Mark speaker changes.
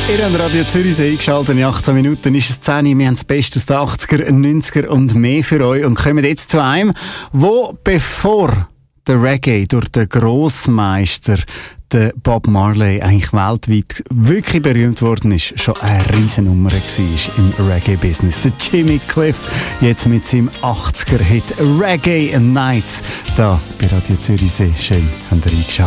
Speaker 1: Ihr habt Radio Zürichsee eingeschaltet. In 18 Minuten ist es 10 Uhr. Wir haben das Beste aus den 80er, 90er und mehr für euch und kommen jetzt zu einem, wo bevor der Reggae durch den Grossmeister, der Bob Marley, eigentlich weltweit wirklich berühmt worden ist, schon eine Riesennummer war im Reggae-Business. Der Jimmy Cliff, jetzt mit seinem 80er-Hit Reggae Nights, da bei Radio Zürichsee. Schön, habt ihr eingeschaltet.